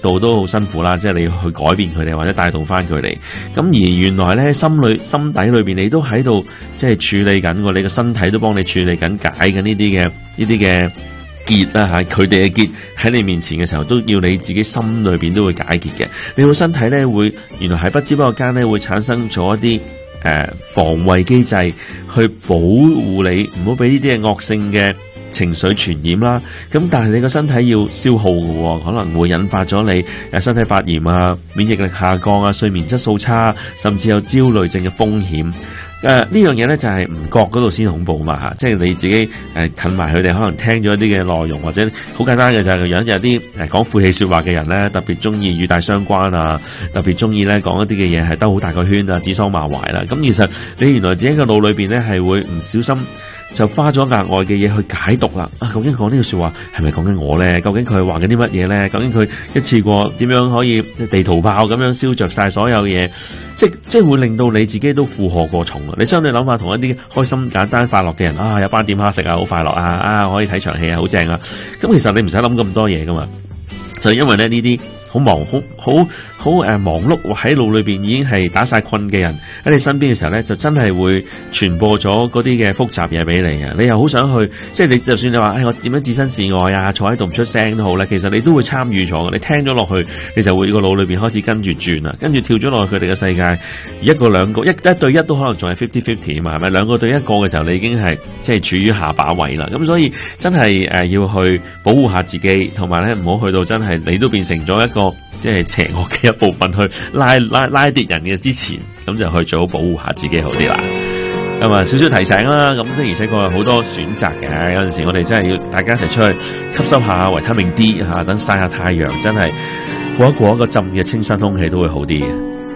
度都好辛苦啦，即係你去改變佢哋或者帶動翻佢哋。咁而原來咧心底裏邊你都喺度即係處理緊，你個身體都幫你處理緊解緊呢啲嘅結啦嚇，佢哋嘅結喺你面前嘅時候，都要你自己心裏邊都會解結嘅。你個身體咧會原來喺不知不覺間咧會產生咗一啲防衛機制，去保護你，唔好俾呢啲嘅惡性嘅情緒傳染啦。咁但係你個身體要消耗嘅，可能會引發咗你身體發炎啊、免疫力下降啊、睡眠質素差，甚至有焦慮症嘅風險。呢樣嘢咧就係唔覺嗰度先恐怖嘛嚇，即係你自己近埋佢哋，可能聽咗一啲嘅內容，或者好簡單嘅就係有啲講晦氣說話嘅人咧，特別中意語帶雙關啊，特別中意咧講一啲嘅嘢係兜好大個圈啊，指桑罵槐啦。咁其實你原來自己嘅腦裏邊咧係會唔小心就花咗額外嘅嘢去解讀啦。究竟講呢個說話係咪講緊我咧？究竟佢話緊啲乜嘢咧？究竟佢一次過點樣可以地圖炮咁樣燒着晒所有嘢？即係會令到你自己都負荷過重啊！你相對諗下，同一啲開心、簡單、快樂嘅人啊，有班點蝦食啊，好快樂啊，可以睇場戲啊，好正啊！咁其實你唔使諗咁多嘢噶嘛，就因為咧呢啲好忙碌喺腦裏邊已經係打晒困嘅人喺你身邊嘅時候咧，就真係會傳播咗嗰啲嘅複雜嘢俾你啊！你又好想去，即係你就算你話我點樣置身事外啊，坐喺度唔出聲都好咧，其實你都會參與咗。你聽咗落去，你就會個腦裏邊開始跟住轉啦，跟住跳咗落去佢哋嘅世界，一個兩個一對一都可能仲係 50-50 啊嘛，係咪？兩個對一個嘅時候，你已經係即係處於下把位啦。咁所以真係要去保護下自己，同埋咧唔好去到真係你都變成咗一個即係邪惡嘅一部分去拉跌人嘅之前，咁就去做好保護下自己好啲啦。咁啊，少少提醒啦。咁的而且確有好多選擇嘅，有陣時我哋真係要大家一齊出去吸收下維他命 D 等曬下太陽，真係過一個浸嘅清新空氣都會好啲嘅。